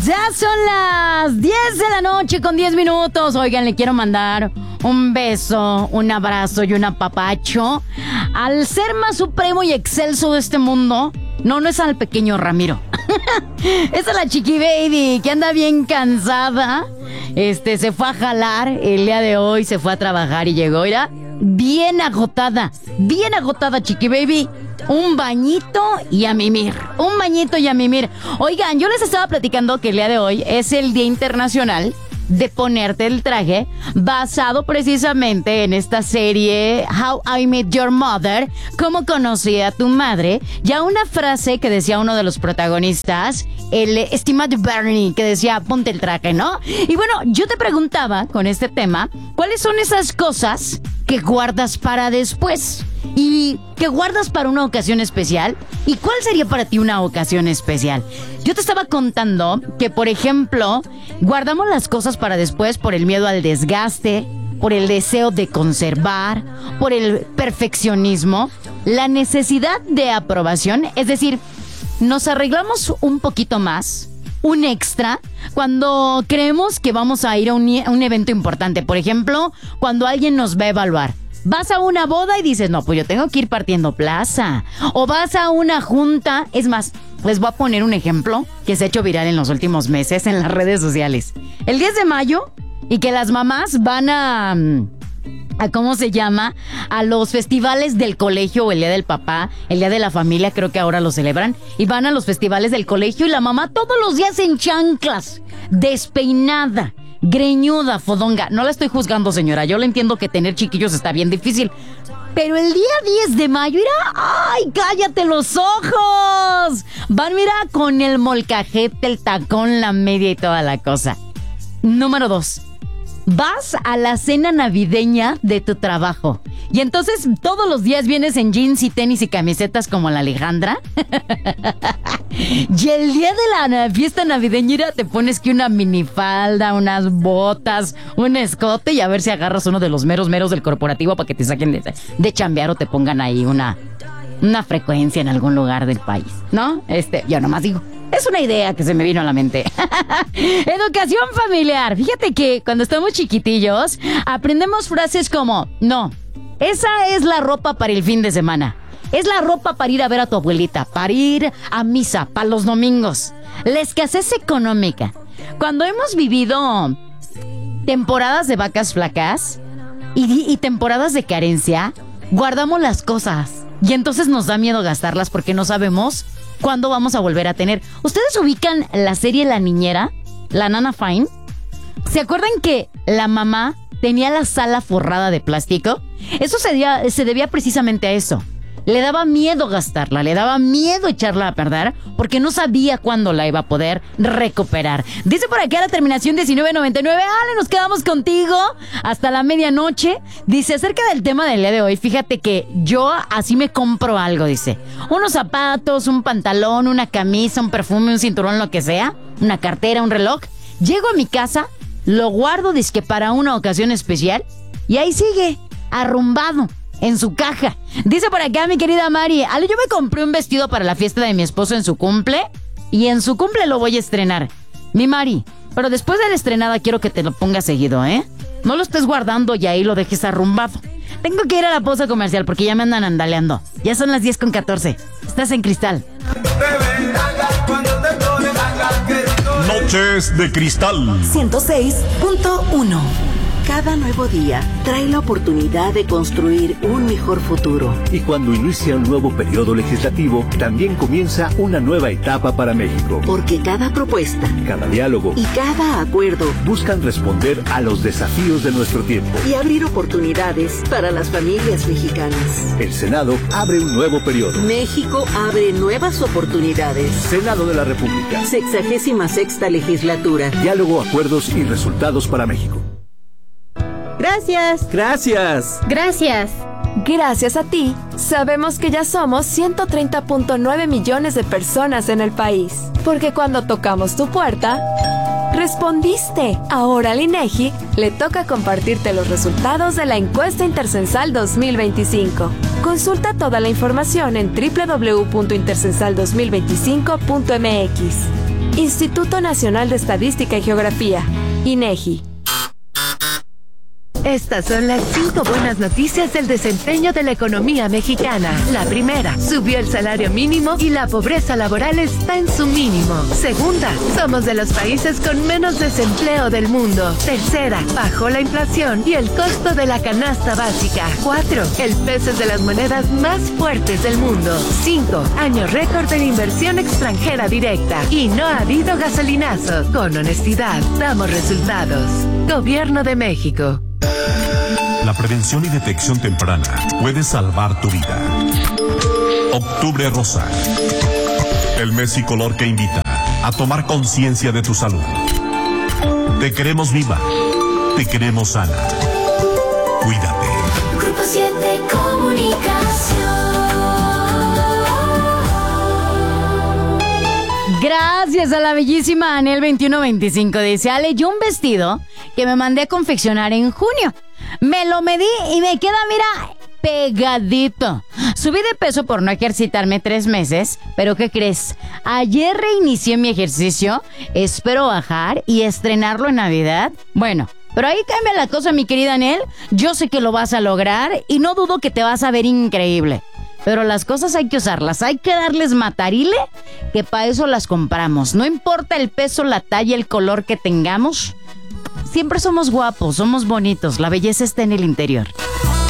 Ya son las 10 de la noche con 10 minutos. Oigan, le quiero mandar un beso, un abrazo y un apapacho al ser más supremo y excelso de este mundo. No es al pequeño Ramiro. Es a la Chiqui Baby, que anda bien cansada. Se fue a jalar el día de hoy, se fue a trabajar y llegó, era bien agotada, Chiqui Baby. Un bañito y a mimir. Oigan, yo les estaba platicando que el día de hoy es el Día Internacional de ponerte el traje, basado precisamente en esta serie How I Met Your Mother, cómo conocí a tu madre. Ya una frase que decía uno de los protagonistas, el estimado Barney, que decía ponte el traje, ¿no? Y bueno, yo te preguntaba con este tema, ¿cuáles son esas cosas que guardas para después y que guardas para una ocasión especial? ¿Y cuál sería para ti una ocasión especial? Yo te estaba contando que, por ejemplo, guardamos las cosas para después por el miedo al desgaste, por el deseo de conservar, por el perfeccionismo, la necesidad de aprobación. Es decir, nos arreglamos un poquito más, un extra, cuando creemos que vamos a ir a un evento importante. Por ejemplo, cuando alguien nos va a evaluar. Vas a una boda y dices, no, pues yo tengo que ir partiendo plaza. O vas a una junta. Es más, les voy a poner un ejemplo que se ha hecho viral en los últimos meses en las redes sociales. El 10 de mayo, y que las mamás van a ¿cómo se llama? A los festivales del colegio, o el día del papá, el día de la familia, creo que ahora lo celebran. Y van a los festivales del colegio y la mamá todos los días en chanclas, despeinada, greñuda, fodonga. No la estoy juzgando, señora. Yo le entiendo que tener chiquillos está bien difícil. Pero el día 10 de mayo, mira, ¡ay, cállate los ojos! Van, mira, con el molcajete, el tacón, la media y toda la cosa. Número 2. Vas a la cena navideña de tu trabajo. Y entonces todos los días vienes en jeans y tenis y camisetas como la Alejandra. Y el día de la fiesta navideña te pones que una minifalda, unas botas, un escote, y a ver si agarras uno de los meros del corporativo para que te saquen de chambear o te pongan ahí una frecuencia en algún lugar del país, ¿no? Yo nomás digo. Es una idea que se me vino a la mente. Educación familiar. Fíjate que cuando estamos chiquitillos aprendemos frases como: no, esa es la ropa para el fin de semana. Es la ropa para ir a ver a tu abuelita, para ir a misa, para los domingos. La escasez económica. Cuando hemos vivido temporadas de vacas flacas y temporadas de carencia, guardamos las cosas. Y entonces nos da miedo gastarlas porque no sabemos cuándo vamos a volver a tener. ¿Ustedes ubican la serie La Niñera? La Nana Fine. ¿Se acuerdan que la mamá tenía la sala forrada de plástico? Eso se debía precisamente a eso. Le daba miedo gastarla, le daba miedo echarla a perder porque no sabía cuándo la iba a poder recuperar. Dice por acá la terminación 1999. Ale, nos quedamos contigo hasta la medianoche. Dice, acerca del tema del día de hoy, fíjate que yo así me compro algo, dice. Unos zapatos, un pantalón, una camisa, un perfume, un cinturón, lo que sea. Una cartera, un reloj. Llego a mi casa, lo guardo, dizque para una ocasión especial. Y ahí sigue, arrumbado en su caja. Dice por acá mi querida Mari, Ale, yo me compré un vestido para la fiesta de mi esposo en su cumple, y en su cumple lo voy a estrenar. Mi Mari, pero después de la estrenada quiero que te lo pongas seguido, ¿eh? No lo estés guardando y ahí lo dejes arrumbado. Tengo que ir a la pausa comercial porque ya me andan andaleando. Ya son las 10:14. Estás en Cristal. Noches de Cristal 106.1. Cada nuevo día trae la oportunidad de construir un mejor futuro. Y cuando inicia un nuevo periodo legislativo, también comienza una nueva etapa para México. Porque cada propuesta, cada diálogo y cada acuerdo buscan responder a los desafíos de nuestro tiempo y abrir oportunidades para las familias mexicanas. El Senado abre un nuevo periodo. México abre nuevas oportunidades. Senado de la República. 66ª legislatura. Diálogo, acuerdos y resultados para México. Gracias. Gracias. Gracias. Gracias a ti, sabemos que ya somos 130.9 millones de personas en el país. Porque cuando tocamos tu puerta, respondiste. Ahora al INEGI le toca compartirte los resultados de la encuesta Intercensal 2025. Consulta toda la información en www.intercensal2025.mx. Instituto Nacional de Estadística y Geografía, INEGI. Estas son las 5 buenas noticias del desempeño de la economía mexicana. La primera, subió el salario mínimo y la pobreza laboral está en su mínimo. Segunda, somos de los países con menos desempleo del mundo. Tercera, bajó la inflación y el costo de la canasta básica. 4, el peso es de las monedas más fuertes del mundo. 5, año récord en inversión extranjera directa. Y no ha habido gasolinazo. Con honestidad, damos resultados. Gobierno de México. La prevención y detección temprana puede salvar tu vida. Octubre Rosa. El mes y color que invita a tomar conciencia de tu salud. Te queremos viva. Te queremos sana. Cuídate. Grupo 7 Comunicación. Gracias a la bellísima Anel 2125. Dice, Ale, yo un vestido que me mandé a confeccionar en junio. Me lo medí y me queda, mira, pegadito. Subí de peso por no ejercitarme 3 meses, pero ¿qué crees? Ayer reinicié mi ejercicio, espero bajar y estrenarlo en Navidad. Bueno, pero ahí cambia la cosa, mi querida Anel. Yo sé que lo vas a lograr y no dudo que te vas a ver increíble. Pero las cosas hay que usarlas, hay que darles matarile, que para eso las compramos. No importa el peso, la talla, el color que tengamos. Siempre somos guapos, somos bonitos, la belleza está en el interior.